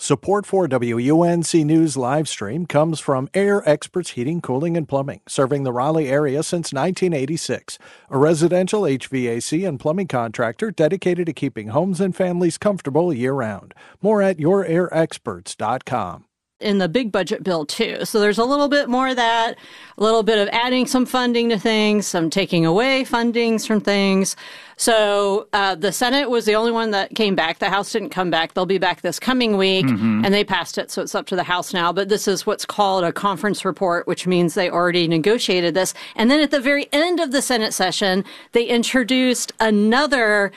Support for WUNC News live stream comes from Air Experts Heating, Cooling, and Plumbing, serving the Raleigh area since 1986. A residential HVAC and plumbing contractor dedicated to keeping homes and families comfortable year-round. More at yourairexperts.com. In the big budget bill, too. So there's a little bit more of that, a little bit of adding some funding to things, some taking away fundings from things. So the Senate was the only one that came back. The House didn't come back. They'll be back this coming week, and they passed it, so it's up to the House now. But this is what's called a conference report, which means they already negotiated this. And then at the very end of the Senate session, they introduced another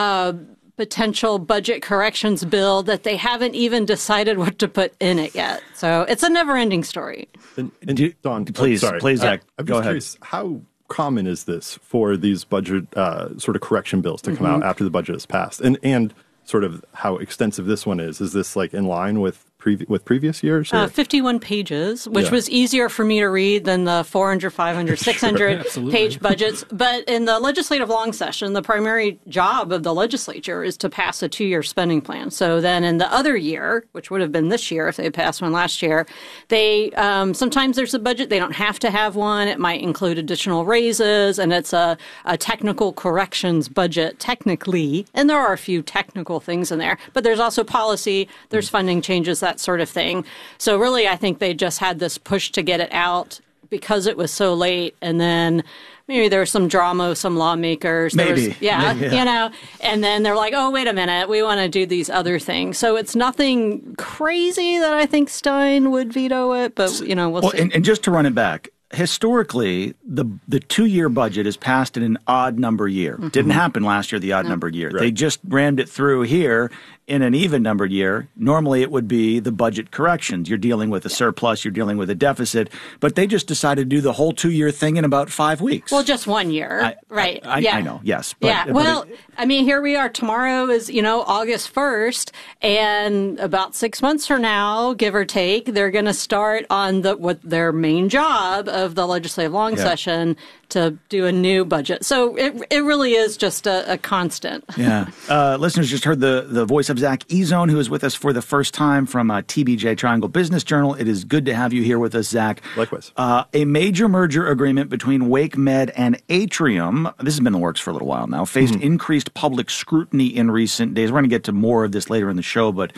potential budget corrections bill that they haven't even decided what to put in it yet. So it's a never-ending story. Don, please, Zach, I'm just go ahead. curious, how common is this for these budget sort of correction bills to come out after the budget is passed? And sort of how extensive this one is? Is this like in line with previous years? 51 pages, which was easier for me to read than the 400, 500, 600 page budgets. But in the legislative long session, the primary job of the legislature is to pass a 2-year spending plan. So then in the other year, which would have been this year if they passed one last year, they sometimes there's a budget. They don't have to have one. It might include additional raises, and it's a technical corrections budget technically. And there are a few technical things in there. But there's also policy. There's funding changes, that sort of thing. So really, I think they just had this push to get it out because it was so late. And then maybe there was some drama with some lawmakers. Maybe. You know, and then they're like, oh, wait a minute, we want to do these other things. So it's nothing crazy that I think Stein would veto it, but, you know, we'll see. And just to run it back, historically, the 2-year budget is passed in an odd number year. Didn't happen last year, the odd numbered year. Right. They just rammed it through here in an even numbered year. Normally, it would be the budget corrections. You're dealing with a surplus, you're dealing with a deficit, but they just decided to do the whole 2-year thing in about 5 weeks. Well, just 1 year, right? I know, yes. But, well, I mean, here we are. Tomorrow is, August 1st, and about 6 months from now, give or take, they're going to start on what their main job of the legislative long session to do a new budget. So it really is just a constant. Yeah. Listeners just heard the voice of Zach Ezone, who is with us for the first time from TBJ Triangle Business Journal. It is good to have you here with us, Zach. Likewise. A major merger agreement between WakeMed and Atrium, this has been in the works for a little while now, faced increased public scrutiny in recent days. We're going to get to more of this later in the show, but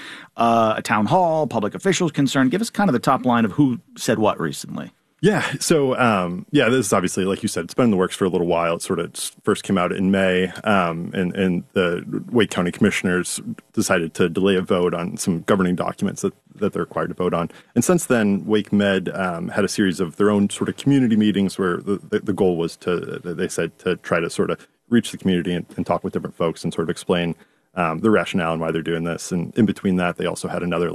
a town hall, public officials concerned. Give us kind of the top line of who said what recently. Yeah. So, this is obviously, like you said, it's been in the works for a little while. It sort of first came out in May, and the Wake County commissioners decided to delay a vote on some governing documents that they're required to vote on. And since then, WakeMed had a series of their own sort of community meetings where the goal was they said, to try to sort of reach the community and talk with different folks and sort of explain the rationale and why they're doing this. And in between that, they also had another,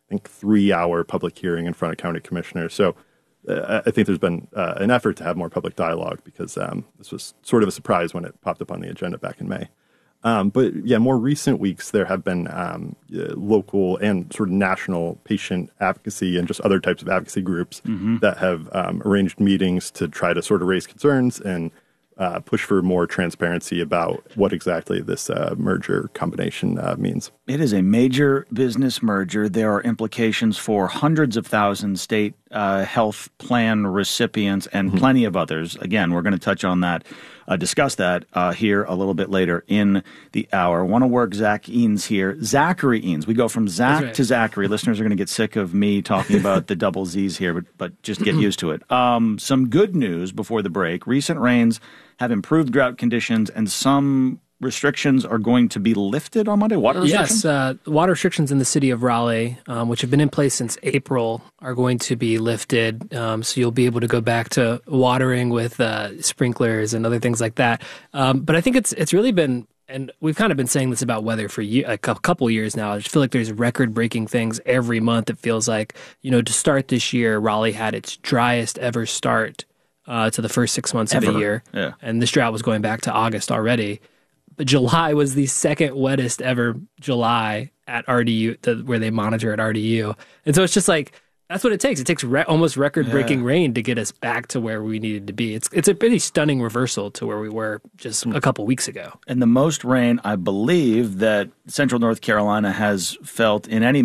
3-hour public hearing in front of county commissioners. So I think there's been an effort to have more public dialogue because this was sort of a surprise when it popped up on the agenda back in May. More recent weeks, there have been local and sort of national patient advocacy and just other types of advocacy groups that have arranged meetings to try to sort of raise concerns and push for more transparency about what exactly this merger combination means. It is a major business merger. There are implications for hundreds of thousands state health plan recipients and plenty of others. Again, we're going to touch on that, discuss that here a little bit later in the hour. Want to work Zach Eanes here. Zachary Eanes. We go from Zach to Zachary. Listeners are going to get sick of me talking about the double Z's here, but just get used to it. Some good news before the break. Recent rains have improved drought conditions, and some restrictions are going to be lifted on Monday. Water restrictions? Yes, water restrictions in the city of Raleigh, which have been in place since April, are going to be lifted. So you'll be able to go back to watering with sprinklers and other things like that. But I think it's really been, and we've kind of been saying this about weather for a couple years now. I just feel like there's record-breaking things every month. It feels like, to start this year, Raleigh had its driest ever start to the first 6 months of the year. Yeah. And this drought was going back to August already. But July was the second wettest ever July at RDU, where they monitor at RDU. And so it's just like, that's what it takes. It takes almost record-breaking rain to get us back to where we needed to be. It's a pretty stunning reversal to where we were just a couple weeks ago. And the most rain, I believe, that Central North Carolina has felt in any